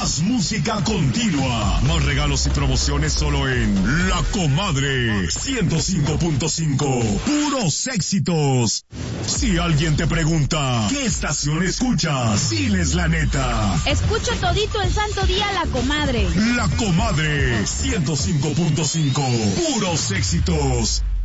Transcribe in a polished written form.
Más música continua. Más regalos y promociones solo en La Comadre 105.5. Puros éxitos. Si alguien te pregunta, ¿qué estación escuchas? Diles la neta. Escucho todito el santo día La Comadre. La Comadre 105.5. Puros éxitos.